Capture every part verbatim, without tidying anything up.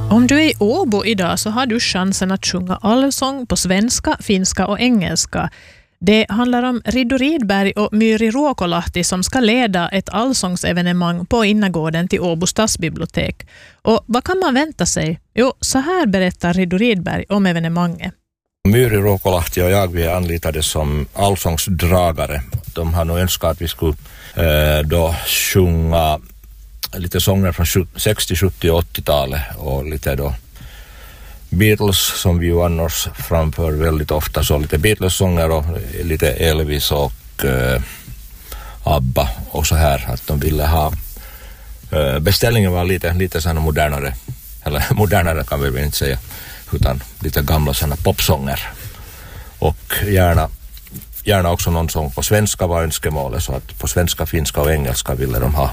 Om du är i Åbo idag så har du chansen att sjunga allsång på svenska, finska och engelska. Det handlar om Riddu Ridberg och Myri Ruokolahti som ska leda ett allsångsevenemang på innergården till Åbo stadsbibliotek. Och vad kan man vänta sig? Jo, så här berättar Riddu Ridberg om evenemanget. Myri Ruokolahti och jag vi är anlitade som allsångsdragare. De har nog önskat att vi skulle eh, då sjunga lite sånger från sextio, sjuttio och åttio-talet och lite då Beatles som vi ju annars framför väldigt ofta, så lite Beatles-sånger och lite Elvis och eh, ABBA och så här, att de ville ha eh, beställningen var lite, lite sådana modernare, eller modernare kan vi väl inte säga, utan lite gamla sådana popsånger och gärna gärna också någon sång på svenska var önskemålet, så att på svenska, finska och engelska ville de ha.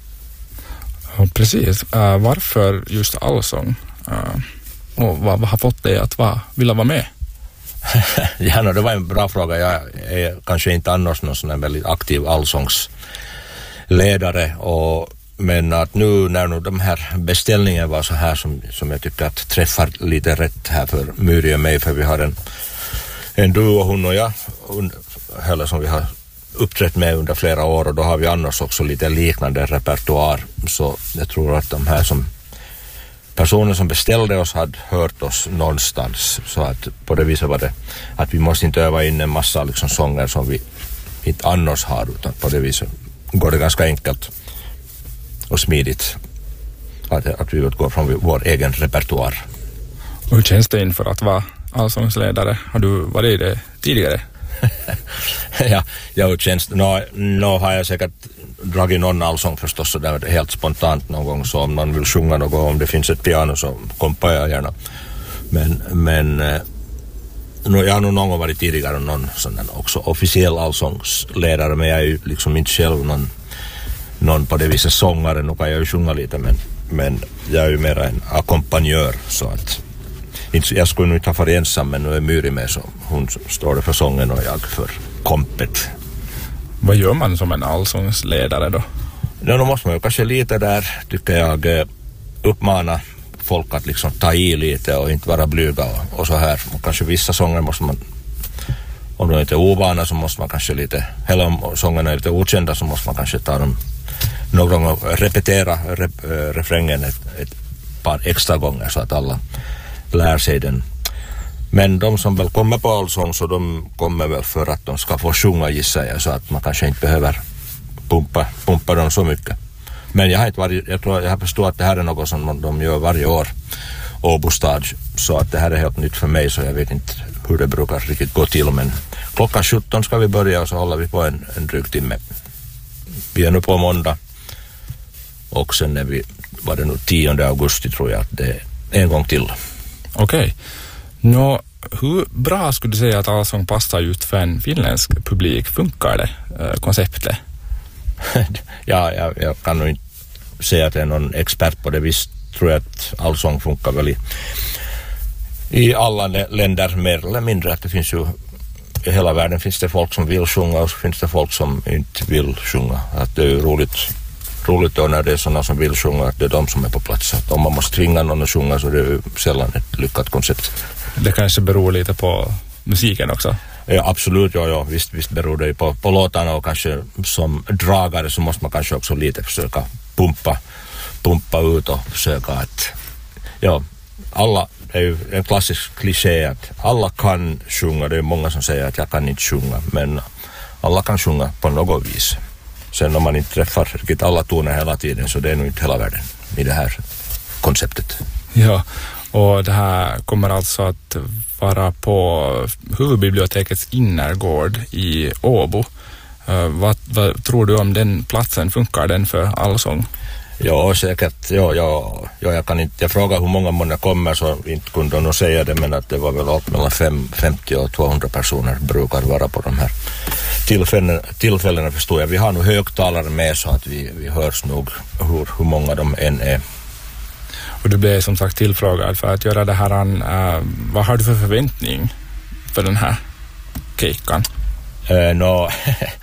Ja, precis. Uh, varför just allsång? Uh, och vad, vad har fått dig att va, vilja vara med? Ja, no, det var en bra fråga. Jag är kanske inte annars någon sån en väldigt aktiv allsångsledare. Och, men att nu när nu de här beställningen var så här som, som jag tycker att träffar lite rätt här för Myri och mig, för vi har en, en duo, hon och jag, eller som vi har uppträtt med under flera år, och då har vi annars också lite liknande repertoar, så jag tror att de här som personer som beställde oss hade hört oss någonstans, så att på det viset var det att vi måste inte öva in en massa liksom sånger som vi inte annars har, utan på det viset går det ganska enkelt och smidigt att, att vi utgår från vår egen repertoar. Och hur känns det inför att vara allsångsledare? Har du varit det tidigare? ja, jag känns nå no, har jag säkert dragit någon allsång förstås, så där helt spontant någon gång, så om någon vill sjunga något, om det finns ett piano så kompar jag gärna, men men no, jag har nog någon gång varit tidigare någon sån där också officiell allsångsledare, men jag är ju liksom inte själv någon, någon på det viset sångare. Nu kan jag ju sjunga lite, men, men jag är ju mer en ackompanjör, så att jag skulle nu inte ha varit ensam, men nu är Myri med, så hon står det för sången och jag för kompet. Vad gör man som en allsångsledare då? Ja, då måste man ju kanske lite där, tycker jag, uppmana folk att liksom ta i lite och inte vara blyga och, och så här. Och kanske vissa sånger måste man, om de är lite ovana så måste man kanske lite, eller om sångerna är lite okända så måste man kanske ta dem några gånger och repetera rep, äh, refrängen ett, ett par extra gånger så att alla lär sig den. Men de som väl kommer på allsång, så de kommer väl för att de ska få sjunga, gissar jag, så att man kanske inte behöver pumpa, pumpa dem så mycket. Men jag har inte varit, jag tror jag har förstått att det här är något som de gör varje år, Åbo stad, så att det här är helt nytt för mig, så jag vet inte hur det brukar riktigt gå till, men klockan sjutton ska vi börja och så håller vi på en, en dryg timme. Vi är nu på måndag och sen är vi, var det nu tionde augusti tror jag, att det är en gång till. Okej. Okay. Nå, hur bra skulle du säga att allsång passar just för en finländsk publik? Funkar det, äh, konceptet? ja, jag, jag kan nog inte säga att jag är någon expert på det. Visst tror jag att allsång funkar väl i, i alla länder mer eller mindre. Att det finns ju, i hela världen finns det folk som vill sjunga och så finns det folk som inte vill sjunga. Att det är ju roligt, roligt då när det är sådana som vill sjunga, att det är de som är på plats. Att om man måste tvinga någon att sjunga så det är ju sällan ett lyckat koncept. Det kanske beror lite på musiken också? Ja, absolut, ja, ja. Visst, visst beror det på, på låtarna, och kanske som dragare så måste man kanske också lite försöka pumpa, pumpa ut och försöka att, ja, alla, det är ju en klassisk kliché att alla kan sjunga. Det är många som säger att jag kan inte sjunga, men alla kan sjunga på något vis. Sen om man inte träffar riktigt alla toner hela tiden, så det är nog inte hela världen i det här konceptet. Ja, och det här kommer alltså att vara på huvudbibliotekets innergård i Åbo. Uh, vad, vad tror du om den platsen? Funkar den för allsång? Ja, säkert. Ja, ja, ja, jag kan inte, jag frågar hur många månader kommer, så inte kunde nog säga det, men att det var väl allt mellan femtio och tvåhundra personer brukar vara på de här tillfällena, tillfällena förstår jag. Vi har nog högtalare med, så att vi, vi hörs nog hur, hur många de än är. Och du blev som sagt tillfrågad för att göra det här. Uh, vad har du för förväntning för den här kejkan? Uh, no,